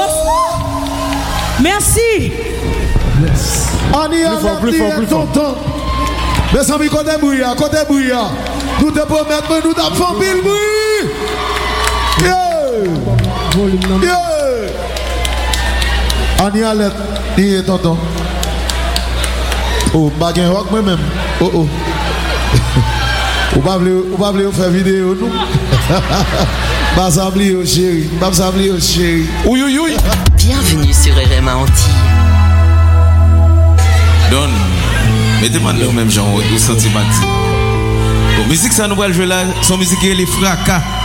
Merci. On y a plus fort. Mes amis, côté bouillard. Nous te promettons, nous t'avons pile bruit. Yeah. On y a l'aide, tonton. Oh, baguette rock moi-même. Oh. Ou pas voulez faire vidéo, nous? Pas s'abli au chéri. Oui. Bienvenue sur RMA Antilles. Don, mettez-moi le même genre, ou sentimental. Bon, musique ça nous va jouer là, son musique elle est fracas.